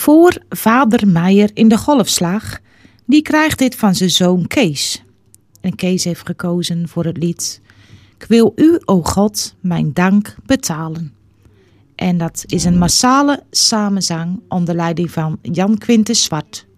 Voor vader Meijer in de golfslag, die krijgt dit van zijn zoon Kees. En Kees heeft gekozen voor het lied Ik wil u, o God, mijn dank betalen. En dat is een massale samenzang onder leiding van Jan Quintus Zwart.